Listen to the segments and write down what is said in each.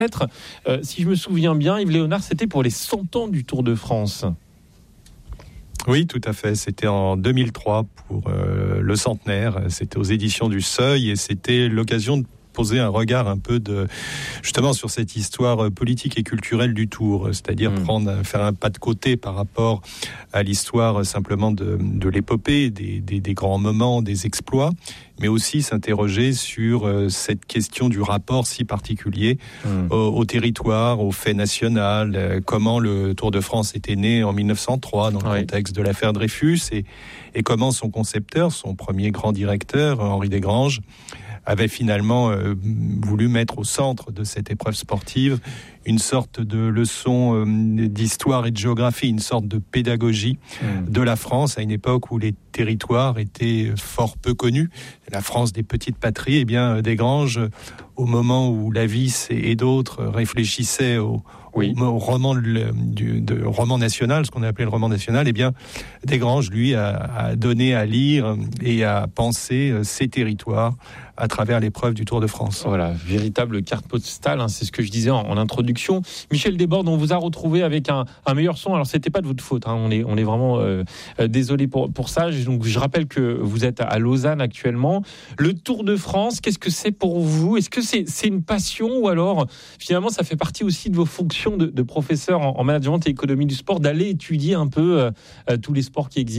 Si je me souviens bien, Yves Léonard, c'était pour les 100 ans du Tour de France. Oui, tout à fait. C'était en 2003 pour le centenaire. C'était aux éditions du Seuil et c'était l'occasion de poser un regard un peu justement sur cette histoire politique et culturelle du Tour, c'est-à-dire faire un pas de côté par rapport à l'histoire simplement de l'épopée, des grands moments, des exploits, mais aussi s'interroger sur cette question du rapport si particulier au territoire, au fait national, comment le Tour de France était né en 1903 dans le contexte de l'affaire Dreyfus et comment son concepteur, son premier grand directeur, Henri Desgranges, avait finalement voulu mettre au centre de cette épreuve sportive une sorte de leçon d'histoire et de géographie, une sorte de pédagogie de la France à une époque où les territoires étaient fort peu connus. La France des petites patries, eh bien, Desgranges, au moment où Lavis et d'autres réfléchissaient au roman roman national, ce qu'on a appelé le roman national, eh bien, Desgranges, lui, a donné à lire et à penser ces territoires à travers l'épreuve du Tour de France. Voilà, véritable carte postale, c'est ce que je disais en introduction. Michel Desbordes, on vous a retrouvé avec un meilleur son. Alors, c'était pas de votre faute, on est vraiment désolé pour ça. Donc, je rappelle que vous êtes à Lausanne actuellement. Le Tour de France, qu'est-ce que c'est pour vous ? Est-ce que c'est une passion ou alors, finalement, ça fait partie aussi de vos fonctions de professeur en management et économie du sport, d'aller étudier un peu tous les sports qui existent ?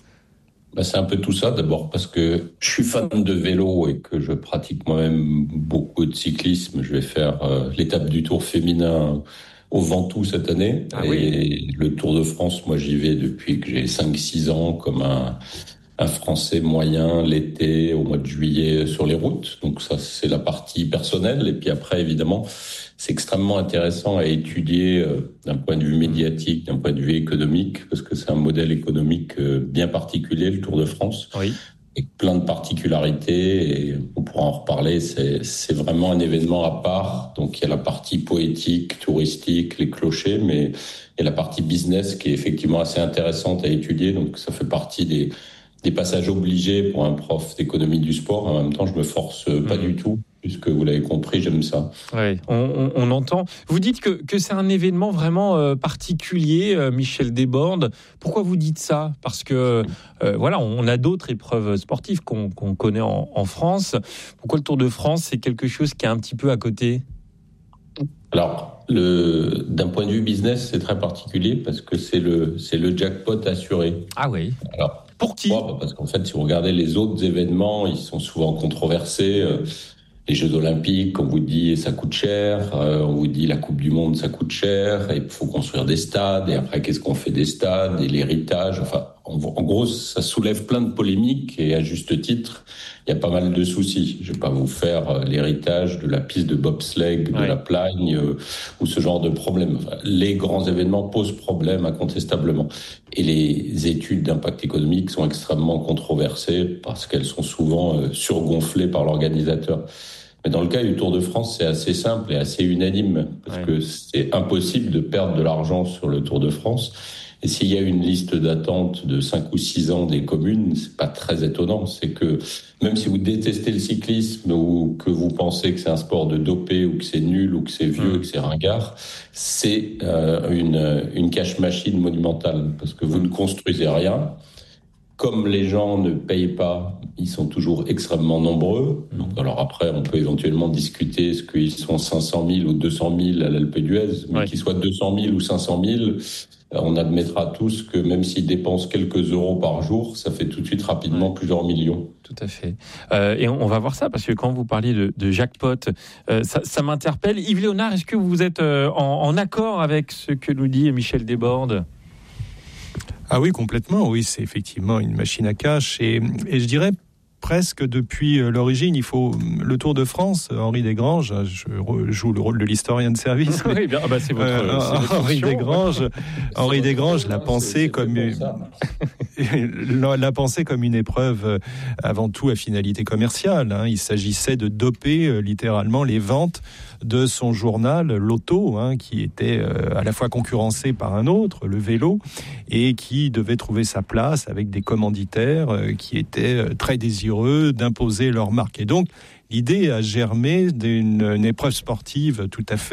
C'est un peu tout ça, d'abord parce que je suis fan de vélo et que je pratique moi-même beaucoup de cyclisme. Je vais faire l'étape du Tour féminin au Ventoux cette année. Le Tour de France, moi j'y vais depuis que j'ai 5-6 ans comme un Français moyen l'été, au mois de juillet sur les routes. Donc ça, c'est la partie personnelle. Et puis après, évidemment, c'est extrêmement intéressant à étudier d'un point de vue médiatique, d'un point de vue économique, parce que c'est un modèle économique bien particulier, le Tour de France, avec plein de particularités, et on pourra en reparler. C'est vraiment un événement à part. Donc il y a la partie poétique, touristique, les clochers, mais il y a la partie business qui est effectivement assez intéressante à étudier. Donc ça fait partie des passages obligés pour un prof d'économie du sport. En même temps, je me force pas du tout, puisque vous l'avez compris, j'aime ça. Oui, on entend. Vous dites que c'est un événement vraiment particulier, Michel Desbordes. Pourquoi vous dites ça ? Parce que on a d'autres épreuves sportives qu'on connaît en France. Pourquoi le Tour de France, c'est quelque chose qui est un petit peu à côté ? Alors, d'un point de vue business, c'est très particulier parce que c'est le jackpot assuré. Ah oui. Alors, pour qui ? Parce qu'en fait, si vous regardez les autres événements, ils sont souvent controversés. Les Jeux Olympiques, on vous dit ça coûte cher, on vous dit la Coupe du Monde ça coûte cher, et il faut construire des stades, et après qu'est-ce qu'on fait des stades, et l'héritage, en gros ça soulève plein de polémiques, et à juste titre, il y a pas mal de soucis. Je vais pas vous faire l'héritage de la piste de bobsleigh, de la Plagne, ou ce genre de problème. Les grands événements posent problème incontestablement. Et les études d'impact économique sont extrêmement controversées parce qu'elles sont souvent surgonflées par l'organisateur. Mais dans le cas du Tour de France, c'est assez simple et assez unanime parce que c'est impossible de perdre de l'argent sur le Tour de France. Et s'il y a une liste d'attente de 5 ou 6 ans des communes, c'est pas très étonnant. C'est que même si vous détestez le cyclisme ou que vous pensez que c'est un sport de dopé ou que c'est nul ou que c'est vieux, que c'est ringard, c'est une cash machine monumentale parce que vous ne construisez rien. Comme les gens ne payent pas, ils sont toujours extrêmement nombreux. Donc, alors après, on peut éventuellement discuter est-ce qu'ils sont 500 000 ou 200 000 à l'Alpe d'Huez, mais qu'ils soient 200 000 ou 500 000, on admettra tous que même s'ils dépensent quelques euros par jour, ça fait tout de suite rapidement plusieurs millions. Tout à fait. Et on va voir ça, parce que quand vous parliez de jackpot, ça m'interpelle. Yves Léonard, est-ce que vous êtes en accord avec ce que nous dit Michel Desbordes ? Ah oui, complètement. Oui, c'est effectivement une machine à cash. Et je dirais presque depuis l'origine, il faut le Tour de France. Henri Desgranges, je joue le rôle de l'historien de service. Oui, bien, c'est votre Henri Desgranges l'a pensé comme une épreuve avant tout à finalité commerciale. Il s'agissait de doper littéralement les ventes de son journal L'Auto, qui était à la fois concurrencé par un autre, le vélo, et qui devait trouver sa place avec des commanditaires qui étaient très désireux d'imposer leur marque. Et donc, l'idée a germé d'une épreuve sportive tout à fait